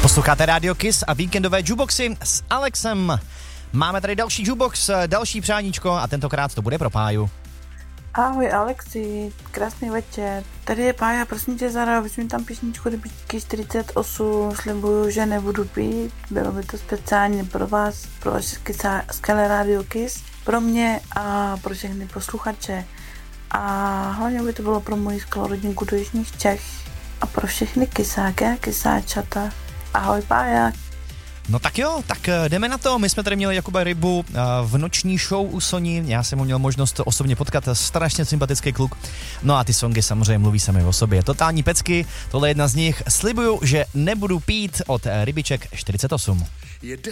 Posloucháte Radio Kiss a víkendové jukeboxy s Alexem. Máme tady další jukebox, další přáníčko a tentokrát to bude pro Páju. Ahoj Alexi, krásný večer. Tady je Pája, prosím tě zahrál, vysmím tam písničku Rybičky 48, slibuju, že nebudu pít. Bylo by to speciálně pro vás, pro vaše skvělé Radio Kiss, pro mě a pro všechny posluchače. A hlavně by to bylo pro moji skvělou rodinku do Jižních Čech a pro všechny kysáky a kysáčata. Ahoj Pája. No tak jo, tak jdeme na to. My jsme tady měli Jakuba Rybu v noční show u Soni. Já jsem mu měl možnost osobně potkat, strašně sympatický kluk. No a ty songy samozřejmě mluví sami o sobě. Totální pecky, tohle je jedna z nich. Slibuju, že nebudu pít od Rybiček 48. Je 10